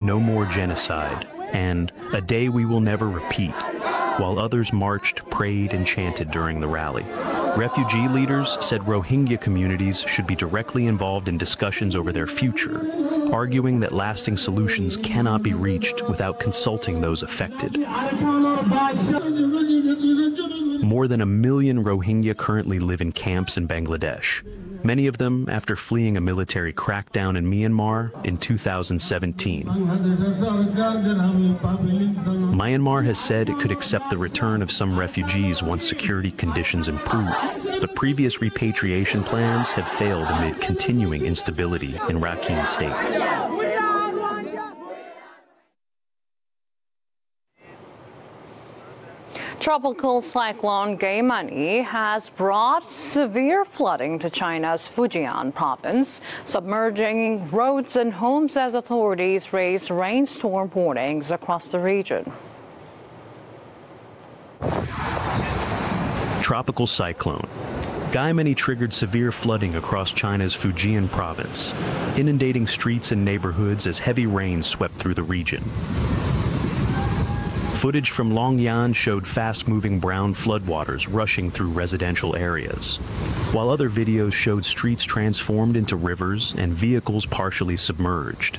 "No more genocide" and "A day we will never repeat," while others marched, prayed, and chanted during the rally. Refugee leaders said Rohingya communities should be directly involved in discussions over their future, arguing that lasting solutions cannot be reached without consulting those affected. More than 1 million Rohingya currently live in camps in Bangladesh, many of them after fleeing a military crackdown in Myanmar in 2017. Myanmar has said it could accept the return of some refugees once security conditions improve, but previous repatriation plans have failed amid continuing instability in Rakhine State. Tropical cyclone Gaimani has brought severe flooding to China's Fujian province, submerging roads and homes as authorities raise rainstorm warnings across the region. Tropical cyclone Gaimani triggered severe flooding across China's Fujian province, inundating streets and neighborhoods as heavy rain swept through the region. Footage from Longyan showed fast-moving brown floodwaters rushing through residential areas, while other videos showed streets transformed into rivers and vehicles partially submerged.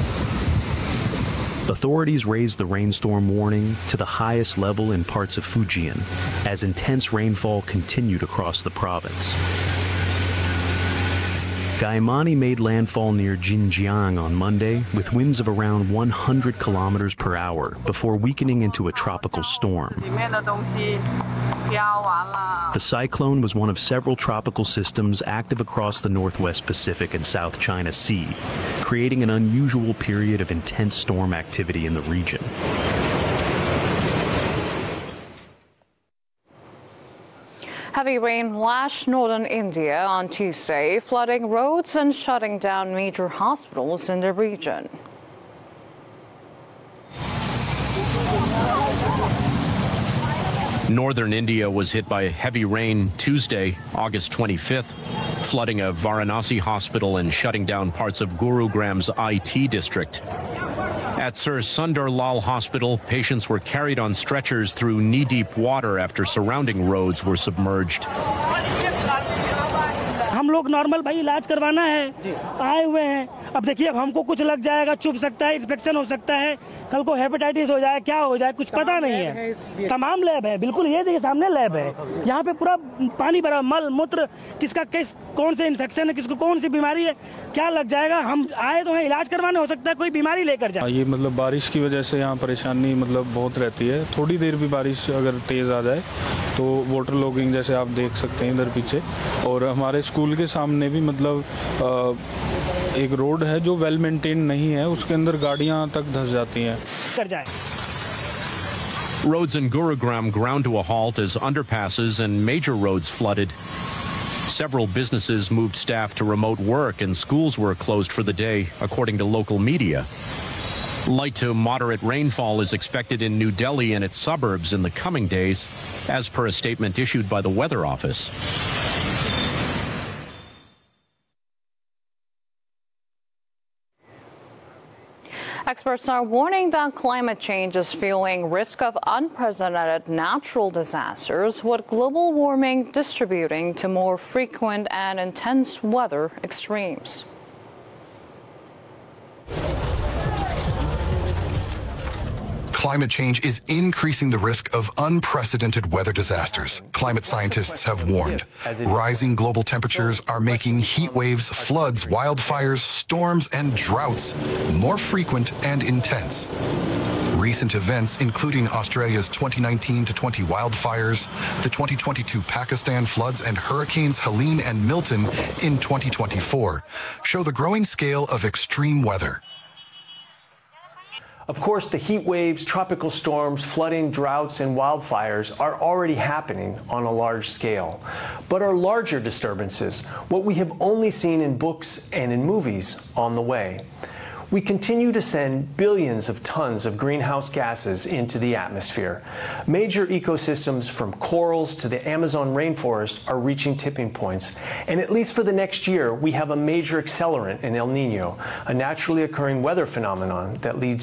Authorities raised the rainstorm warning to the highest level in parts of Fujian as intense rainfall continued across the province. Gaimani made landfall near Jinjiang on Monday with winds of around 100 kilometers per hour before weakening into a tropical storm. The cyclone was one of several tropical systems active across the Northwest Pacific and South China Sea, creating an unusual period of intense storm activity in the region. Heavy rain lashed northern India on Tuesday, flooding roads and shutting down major hospitals in the region. Northern India was hit by heavy rain Tuesday, August 25th, flooding a Varanasi hospital and shutting down parts of Gurugram's IT district. At Sir Sundar Lal Hospital, patients were carried on stretchers through knee-deep water after surrounding roads were submerged. हम लोग normal भाई इलाज करवाना है, आए हुए हैं। अब देखिए अब हमको कुछ लग जाएगा, चुभ सकता है, इन्फेक्शन हो सकता है, कल को हेपेटाइटिस हो जाए, क्या हो जाए कुछ पता नहीं है। तमाम लैब है, बिल्कुल ये देखिए सामने लैब है, यहाँ पे पूरा पानी भरा, मल मूत्र, किसका कौन से इन्फेक्शन है, किसको कौन सी बीमारी है, क्या लग जाएगा। हम आए तो हैं इलाज करवाने, हो सकता है कोई बीमारी लेकर जाए। ये मतलब बारिश की वजह से यहाँ परेशानी मतलब बहुत रहती है। थोड़ी देर भी बारिश अगर तेज आ जाए तो वाटर लॉगिंग जैसे आप देख सकते हैं इधर पीछे, और हमारे स्कूल के सामने भी मतलब एक रोड है जो वेल मेंटेन नहीं है, उसके अंदर गाड़ियां तक धंस जाती हैं। Roads in Gurugram ground to a halt as underpasses and major roads flooded. Several businesses moved staff to remote work and schools were closed for the day, according to local media. Light to moderate rainfall is expected in New Delhi and its suburbs in the coming days, as per a statement issued by the Weather Office. Experts are warning that climate change is fueling risk of unprecedented natural disasters, with global warming distributing to more frequent and intense weather extremes. Climate change is increasing the risk of unprecedented weather disasters. Climate scientists have warned. Rising global temperatures are making heat waves, floods, wildfires, storms, and droughts more frequent and intense. Recent events, including Australia's 2019-20 wildfires, the 2022 Pakistan floods, and hurricanes Helene and Milton in 2024, show the growing scale of extreme weather. Of course, the heat waves, tropical storms, flooding, droughts, and wildfires are already happening on a large scale. But are larger disturbances, what we have only seen in books and in movies, on the way? We continue to send billions of tons of greenhouse gases into the atmosphere. Major ecosystems from corals to the Amazon rainforest are reaching tipping points. And at least for the next year, we have a major accelerant in El Nino, a naturally occurring weather phenomenon that leads